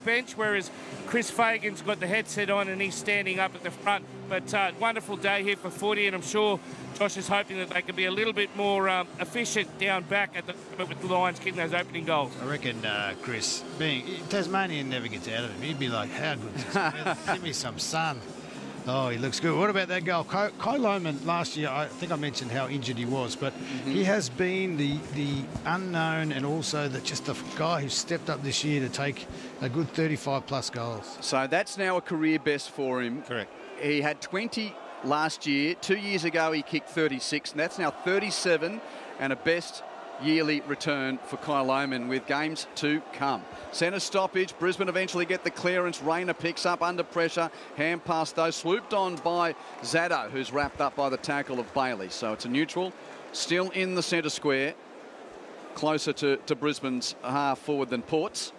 bench, whereas Chris Fagan's got the headset on and he's standing up at the front. But wonderful day here for footy, and I'm sure Josh is hoping that they can be a little bit more efficient down back at with the Lions kicking those opening goals. I reckon Chris, being Tasmanian never gets out of him. He'd be like, how good is this? Give me some sun. Oh, he looks good. What about that goal? Kai Lohmann last year, I think I mentioned how injured he was, but he has been the unknown and also just the guy who stepped up this year to take a good 35-plus goals. So that's now a career best for him. Correct. He had 20 last year. 2 years ago, he kicked 36, and that's now 37 and a best yearly return for Kai Lohmann with games to come. Centre stoppage. Brisbane eventually get the clearance. Rayner picks up under pressure. Hand pass though swooped on by Zaddo, who's wrapped up by the tackle of Bailey. So it's a neutral. Still in the centre square. Closer to Brisbane's half forward than Port's.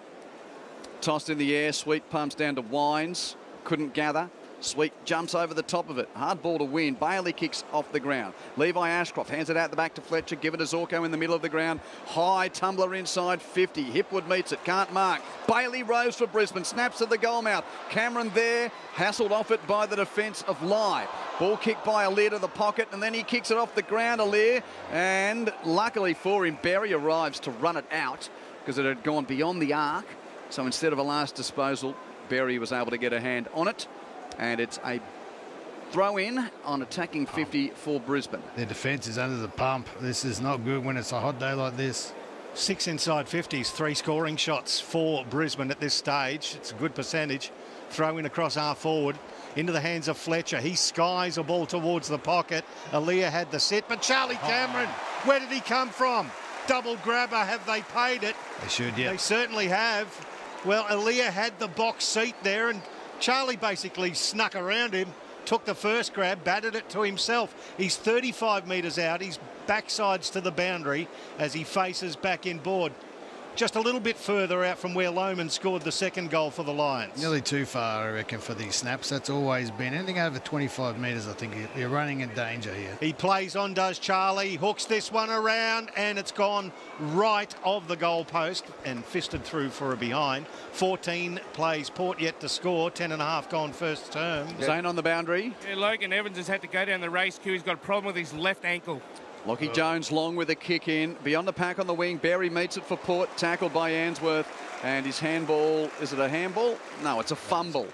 Tossed in the air. Sweet pumps down to Wines. Couldn't gather. Sweet jumps over the top of it. Hard ball to win. Bailey kicks off the ground. Levi Ashcroft hands it out the back to Fletcher. Give it to Zorko in the middle of the ground. High tumbler inside 50. Hipwood meets it. Can't mark. Bailey rose for Brisbane. Snaps at the goal mouth. Cameron there. Hassled off it by the defence of Lai. Ball kicked by Aliir to the pocket, and then he kicks it off the ground, Aliir. And luckily for him, Berry arrives to run it out because it had gone beyond the arc. So instead of a last disposal, Berry was able to get a hand on it. And it's a throw in on attacking 50 for Brisbane. Their defence is under the pump. This is not good when it's a hot day like this. 6 inside 50s, 3 scoring shots for Brisbane at this stage. It's a good percentage. Throw in across half forward into the hands of Fletcher. He skies a ball towards the pocket. Aliir had the set, but Charlie Cameron, where did he come from? Double grabber, have they paid it? They should, yeah. They certainly have. Well, Aliir had the box seat there, and Charlie basically snuck around him, took the first grab, batted it to himself. He's 35 metres out. He's backsides to the boundary as he faces back inboard. Just a little bit further out from where Lohmann scored the second goal for the Lions. Nearly too far, I reckon, for these snaps. That's always been. Anything over 25 metres, I think you're running in danger here. He plays on, does Charlie. Hooks this one around, and it's gone right of the goalpost and fisted through for a behind. 14 plays Port yet to score. 10.5 gone first term. Zane on the boundary. Yeah, Logan Evans has had to go down the race queue. He's got a problem with his left ankle. Lockie Jones long with a kick in. Beyond the pack on the wing. Berry meets it for Port. Tackled by Answorth. And his handball, is it a handball? No, it's a fumble.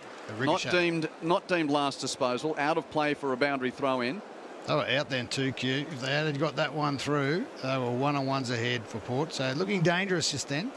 Not deemed last disposal. Out of play for a boundary throw in. They were out then too, Q. If they had got that one through, they were one-on-ones ahead for Port. So looking dangerous just then.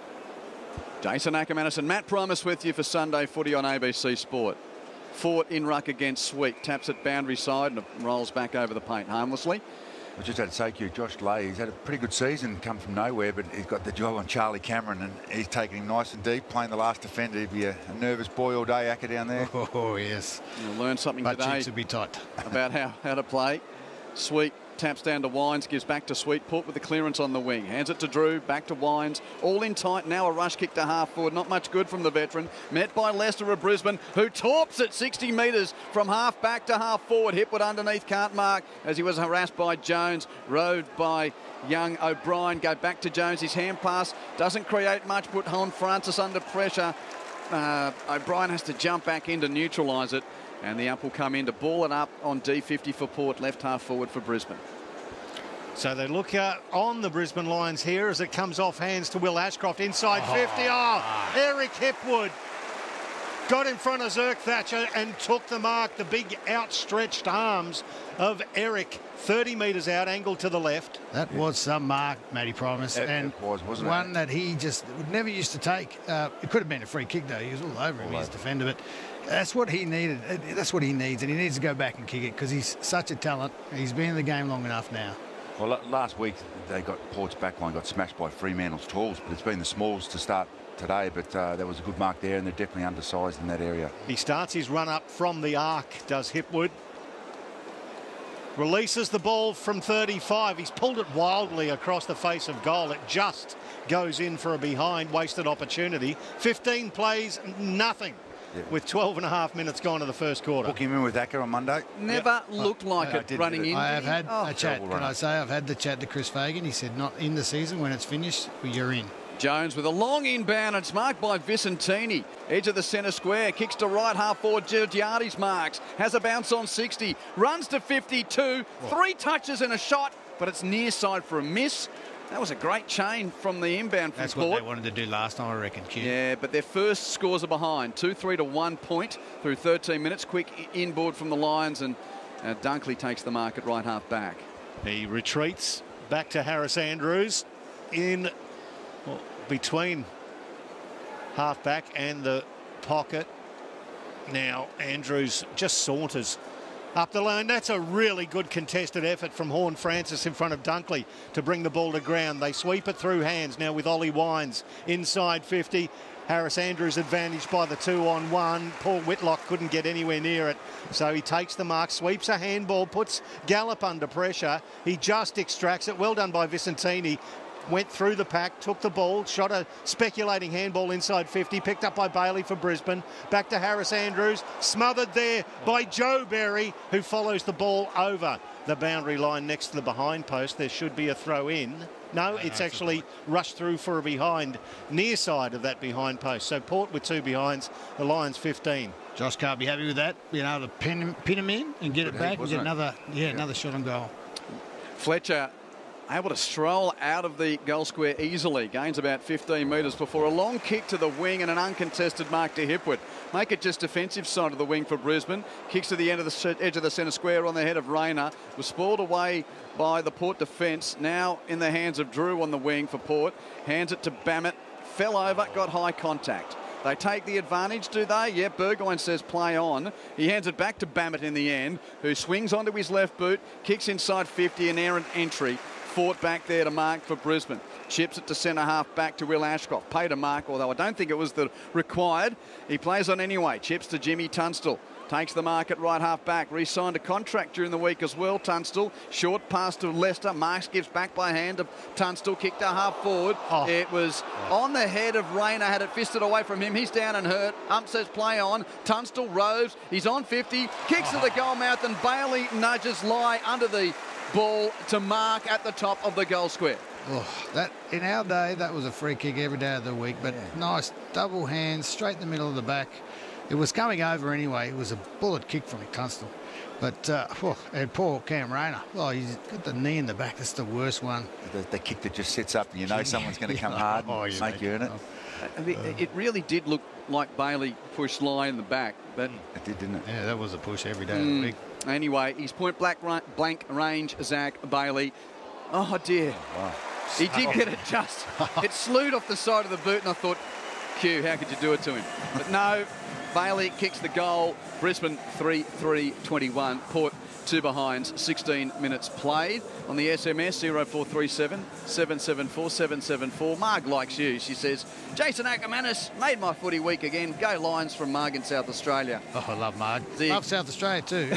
Jason Ackermanis and Matt Primus with you for Sunday Footy on ABC Sport. Fort in ruck against Sweet. Taps it boundary side and rolls back over the paint harmlessly. I just had to say to you, Josh Lay, he's had a pretty good season, come from nowhere, but he's got the job on Charlie Cameron, and he's taking him nice and deep, playing the last defender. He'd be a nervous boy all day, Acker, down there. Oh, yes. You'll learn something Butt today cheeks will be tight. about how to play. Sweet taps down to Wines, gives back to Sweet. Port with the clearance on the wing. Hands it to Drew, back to Wines. All in tight. Now a rush kick to half forward. Not much good from the veteran. Met by Lester of Brisbane, who torps at 60 metres from half back to half forward. Hipwood underneath, can't mark as he was harassed by Jones. Rode by young O'Brien. Go back to Jones. His hand pass doesn't create much. Put Hon Francis under pressure. O'Brien has to jump back in to neutralise it. And the up will come in to ball it up on D50 for Port, left half forward for Brisbane. So they look on the Brisbane Lions here as it comes off hands to Will Ashcroft inside 50. Eric Hipwood got in front of Zerk Thatcher and took the mark. The big outstretched arms of Eric, 30 metres out, angled to the left. That was some mark, Matty Primus, and it was, wasn't one that he just never used to take. It could have been a free kick, though. He was all over him, his defender, but that's what he needed. That's what he needs, and he needs to go back and kick it because he's such a talent. He's been in the game long enough now. Well, last week they got Port's backline got smashed by Fremantle's talls, but it's been the smalls to start today. But there was a good mark there, and they're definitely undersized in that area. He starts his run up from the arc, does Hipwood. Releases the ball from 35. He's pulled it wildly across the face of goal. It just goes in for a behind, wasted opportunity. 15 plays, nothing. With 12.5 minutes gone to the first quarter. Book him in with Acker on Monday. Never looked like it running in. I have had a chat. Can I say I've had the chat to Chris Fagan? He said not in the season when it's finished, you're in. Jones with a long inbound, and it's marked by Vicentini. Edge of the centre square, kicks to right half forward. Giorgiades marks, has a bounce on 60, runs to 52, 3 touches and a shot, but it's near side for a miss. That was a great chain from the inbound from That's Port. what they wanted to do last time, I reckon, Q. Yeah, but their first scores are behind. 2-3 to 1 point through 13 minutes. Quick inboard from the Lions, and Dunkley takes the mark at right half back. He retreats back to Harris Andrews in between half back and the pocket. Now Andrews just saunters up the lane. That's a really good contested effort from Horne-Francis in front of Dunkley to bring the ball to ground. They sweep it through hands now with Ollie Wines inside 50. Harris Andrews advantaged by the 2-on-1. Paul Whitlock couldn't get anywhere near it, so he takes the mark, sweeps a handball, puts Gallup under pressure. He just extracts it. Well done by Vicentini. Went through the pack, took the ball, shot a speculating handball inside 50, picked up by Bailey for Brisbane. Back to Harris Andrews, smothered there by Joe Berry, who follows the ball over the boundary line next to the behind post. There should be a throw in. No, it's actually rushed through for a behind, near side of that behind post. So Port with 2 behinds, the Lions 15. Josh can't be happy with that, being able to pin him in and get it back and get another shot on goal. Fletcher able to stroll out of the goal square easily. Gains about 15 metres before a long kick to the wing and an uncontested mark to Hipwood. Make it just defensive side of the wing for Brisbane. Kicks to the end of the edge of the centre square on the head of Rayner. Was spoiled away by the Port defence. Now in the hands of Drew on the wing for Port. Hands it to Bammett. Fell over, got high contact. They take the advantage, do they? Yeah, Burgoyne says play on. He hands it back to Bammett in the end, who swings onto his left boot, kicks inside 50, an errant entry. Fought back there to mark for Brisbane. Chips it to centre half back to Will Ashcroft. Paid a mark, although I don't think it was the required. He plays on anyway. Chips to Jimmy Tunstall. Takes the mark at right half back. Re-signed a contract during the week as well, Tunstall. Short pass to Lester. Marks gives back by hand to Tunstall. Kicked to half forward. It was on the head of Rayner. Had it fisted away from him. He's down and hurt. Ump says play on. Tunstall roves. He's on 50. Kicks to the goal mouth, and Bailey nudges Lai under the ball to mark at the top of the goal square. That in our day, that was a free kick every day of the week, but nice double hands straight in the middle of the back. It was coming over anyway. It was a bullet kick from Tunstall. But and poor Cam Rayner. Oh, he's got the knee in the back. That's the worst one. The kick that just sets up and you know someone's going to come hard and make you earn it. It really did look like Bailey pushed Lai in the back. But it did, didn't it? Yeah, that was a push every day of the week. Anyway, he's point blank range, Zach Bailey. Oh, dear. Wow. He did get it just. It slewed off the side of the boot, and I thought, Q, how could you do it to him? But no, Bailey kicks the goal. Brisbane 3-3-21. Port 2 behinds, 16 minutes played. On the SMS, 0437 774 774. Marg likes you. She says, Jason Ackermanis made my footy week again. Go Lions from Marg in South Australia. Oh, I love Marg. Love South Australia too.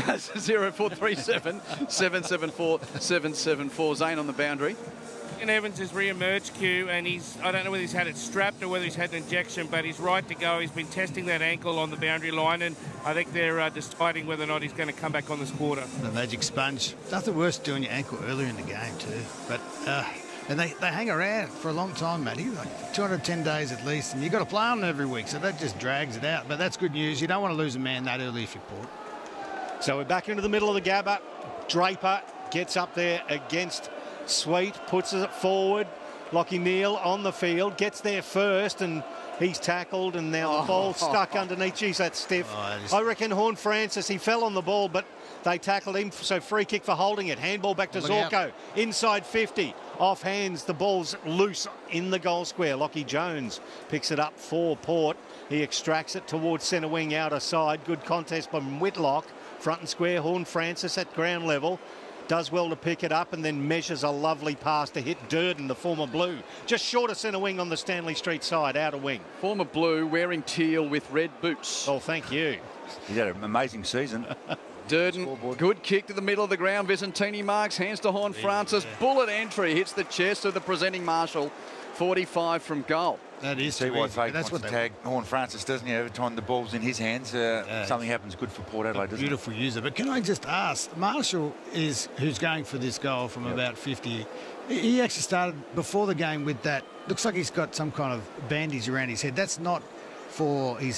0437 774 774. Zane on the boundary. And Evans has re-emerged, Q, and I don't know whether he's had it strapped or whether he's had an injection, but he's right to go. He's been testing that ankle on the boundary line, and I think they're deciding whether or not he's going to come back on this quarter. The magic sponge. Nothing worse than doing your ankle earlier in the game too. But and they hang around for a long time, Matty, like 210 days at least, and you've got to play on them every week, so that just drags it out. But that's good news. You don't want to lose a man that early if you're Port. So we're back into the middle of the Gabba. Draper gets up there against Sweet, puts it forward. Lachie Neale on the field, gets there first, and he's tackled, and now the ball stuck underneath. Geez, that's stiff. I reckon Horne-Francis, he fell on the ball, but they tackled him, so free kick for holding it. Handball back to Zorko, inside 50. Off hands, the ball's loose in the goal square. Lachie Jones picks it up for Port. He extracts it towards centre wing, outer side. Good contest from Whitlock. Front and square, Horne-Francis at ground level. Does well to pick it up and then measures a lovely pass to hit Durden, the former Blue. Just short of centre wing on the Stanley Street side, outer wing. Former Blue wearing teal with red boots. Oh, thank you. He's had an amazing season. Durden, good kick to the middle of the ground. Vicentini marks, hands to Horne-Francis. Bullet entry, hits the chest of the presenting marshal. 45 from goal. That is See why terrific. Fake That's wants what to tag Horn Francis, doesn't he? Every time the ball's in his hands, something happens good for Port Adelaide, doesn't it? Beautiful user. But can I just ask, Marshall who's going for this goal from about 50. He actually started before the game with that. Looks like he's got some kind of bandage around his head. That's not for his